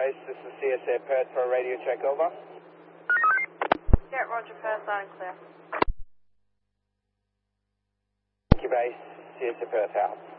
base, this is CSA Perth for a radio check, over. Yeah, roger, Perth, loud and clear. Thank you, base, CSA Perth out.